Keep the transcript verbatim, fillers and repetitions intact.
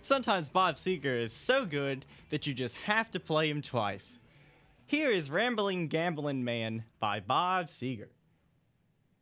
Sometimes Bob Seger is so good that you just have to play him twice. Here is Rambling Gambling Man by Bob Seger.